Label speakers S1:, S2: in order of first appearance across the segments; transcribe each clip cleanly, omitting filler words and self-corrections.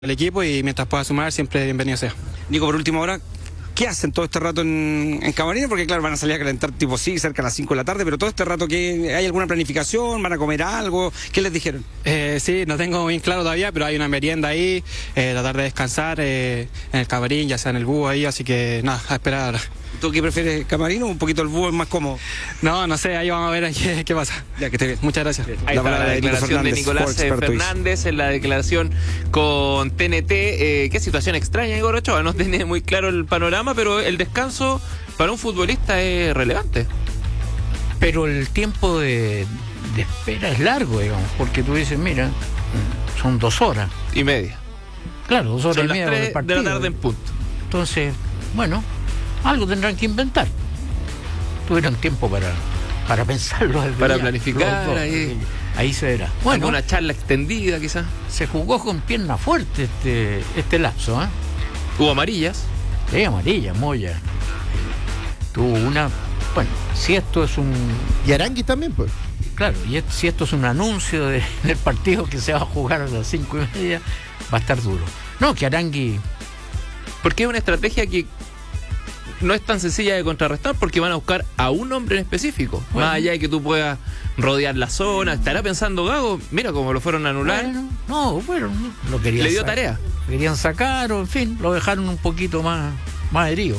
S1: el equipo y mientras pueda sumar siempre bienvenido sea.
S2: Nico, por última hora, ¿qué hacen todo este rato en Camarines? Porque claro, van a salir a calentar tipo sí, cerca de las 5 de la tarde, pero todo este rato, ¿hay alguna planificación? ¿Van a comer algo? ¿Qué les dijeron?
S1: Sí, no tengo bien claro todavía, pero hay una merienda ahí, tratar de descansar en el camarín, ya sea en el búho ahí, así que nada, a esperar.
S2: ¿Tú qué prefieres, Camarino o un poquito el búho es más cómodo?
S1: No sé, ahí vamos a ver qué pasa.
S2: Ya, que esté bien.
S1: Muchas gracias.
S3: Ahí está la declaración de Nicolás Fernández en la declaración con TNT. Qué situación extraña, Igor Ochoa. No tiene muy claro el panorama, pero el descanso para un futbolista es relevante.
S4: Pero el tiempo de espera es largo, digamos, porque tú dices, mira, son 2 horas.
S3: Y media.
S4: Claro, 2 horas
S3: Son
S4: y
S3: las
S4: media
S3: 3
S4: del partido.
S3: de la tarde en punto.
S4: Entonces, bueno, algo tendrán que inventar. Tuvieron tiempo para pensarlo.
S3: Para planificar,
S4: ahí se verá. Bueno,
S3: una charla extendida quizás.
S4: se jugó con pierna fuerte este lapso, ¿eh?
S3: Hubo amarillas.
S4: Sí, amarilla, Moya. Tuvo una... Bueno, si esto es un...
S5: Y Aranguis también, pues.
S4: Claro, si esto es un anuncio del partido que se va a jugar a las 5:30, va a estar duro. No, que Aranguis...
S3: Porque es una estrategia que no es tan sencilla de contrarrestar, porque van a buscar a un hombre en específico.
S4: Bueno.
S3: Más allá de que tú puedas rodear la zona. Estará pensando Gago, mira cómo lo fueron a anular.
S4: Bueno, lo querían
S3: Le dio
S4: sacar.
S3: tarea.
S4: Querían sacar, o en fin, lo dejaron un poquito más herido.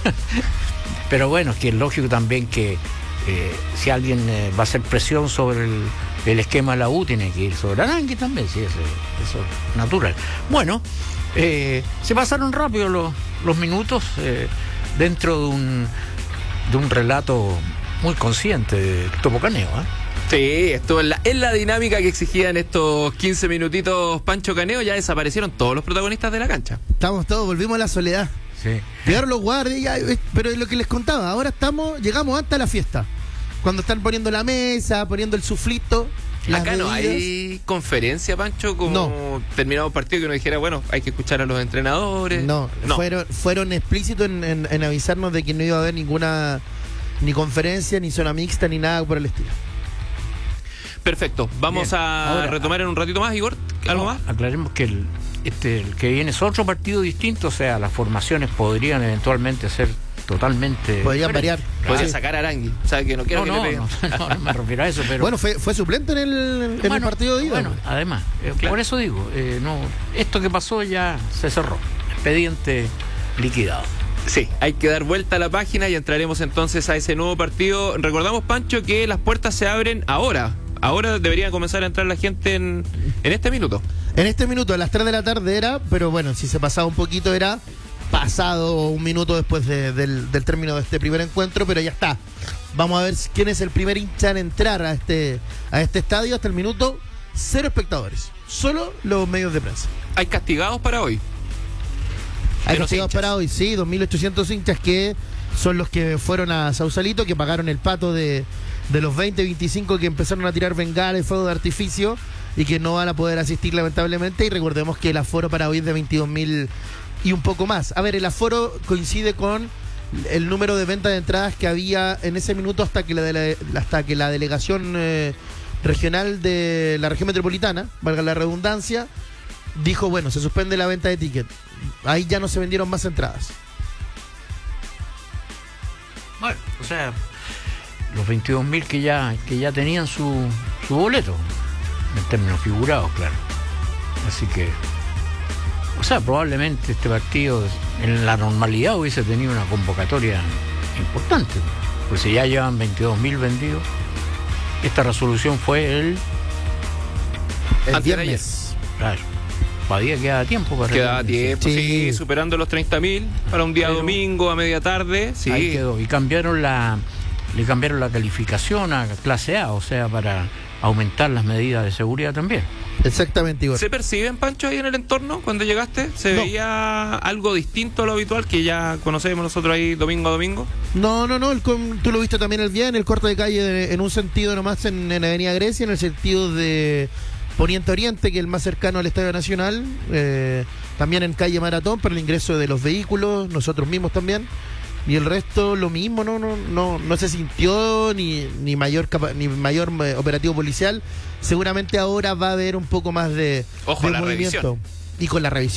S4: Pero bueno, es que es lógico también que si alguien va a hacer presión sobre el esquema de la U, tiene que ir sobre Aranguis también, sí, eso es natural. Bueno, se pasaron rápido los minutos dentro de un relato muy consciente de Topo Caneo, ¿eh?
S3: Sí, esto es la dinámica que exigían estos 15 minutitos Pancho Caneo. Ya desaparecieron todos los protagonistas de la cancha.
S5: Estamos todos, volvimos a la soledad.
S4: Sí.
S5: Llegaron los guardias, pero es lo que les contaba, ahora llegamos antes a la fiesta. Cuando están poniendo la mesa, poniendo el suflito.
S3: Acá no hay conferencia, Pancho, como terminado el partido que uno dijera, bueno, hay que escuchar a los entrenadores.
S5: No. Fueron explícitos en avisarnos de que no iba a haber ninguna ni conferencia, ni zona mixta, ni nada por el estilo.
S3: Perfecto, vamos a retomar en un ratito más, Igor, ¿algo más?
S4: Aclaremos que el que viene es otro partido distinto, o sea, las formaciones podrían eventualmente ser totalmente...
S5: Podrían variar.
S3: Podría sacar a Arangui, ¿sabes? Que no quiero que le peguen.
S4: No me refiero a eso, pero...
S5: Bueno, fue suplente en el partido de ida.
S4: Bueno, además,
S3: claro.
S4: Por eso digo, esto que pasó ya se cerró, expediente liquidado.
S3: Sí, hay que dar vuelta a la página y entraremos entonces a ese nuevo partido. Recordamos, Pancho, que las puertas se abren ahora. Ahora debería comenzar a entrar la gente en este minuto.
S5: En este minuto, a las 3 de la tarde era, pero bueno, si se pasaba un poquito era pasado un minuto después del término de este primer encuentro, pero ya está. Vamos a ver quién es el primer hincha en entrar a este estadio. Hasta el minuto, 0 espectadores, solo los medios de prensa.
S3: ¿Hay castigados para hoy?
S5: Hay castigados para hoy, sí, 2.800 hinchas que son los que fueron a Sausalito, que pagaron el pato de los 25 que empezaron a tirar bengalas y fuego de artificio y que no van a poder asistir lamentablemente. Y recordemos que el aforo para hoy es de 22.000 y un poco más. A ver, el aforo coincide con el número de venta de entradas que había en ese minuto hasta que la delegación regional de la región metropolitana, valga la redundancia, dijo, bueno, se suspende la venta de tickets. Ahí ya no se vendieron más entradas.
S4: Bueno, o sea, los 22.000 que ya tenían su boleto, en términos figurados, claro. Así que, o sea, probablemente este partido en la normalidad hubiese tenido una convocatoria importante, pues si ya llevan 22.000 vendidos. Esta resolución fue el
S5: viernes.
S4: Claro, todavía queda tiempo para...
S3: Queda tiempo, sí, superando los 30.000 para un día domingo a media tarde, sí.
S4: Ahí quedó, y le cambiaron la calificación a clase A, o sea, para aumentar las medidas de seguridad también.
S5: Exactamente, Igor.
S3: ¿Se perciben, Pancho, ahí en el entorno cuando llegaste? ¿Se veía algo distinto a lo habitual que ya conocemos nosotros ahí domingo a domingo?
S5: No, tú lo viste también el día en el corte de calle en un sentido nomás en Avenida Grecia, en el sentido de Poniente Oriente, que es el más cercano al Estadio Nacional, también en calle Maratón para el ingreso de los vehículos, nosotros mismos también. Y el resto lo mismo, no se sintió ni mayor operativo policial. Seguramente ahora va a haber un poco más de
S3: Ojo a la
S5: movimiento.
S3: revisión.
S5: y con la revisión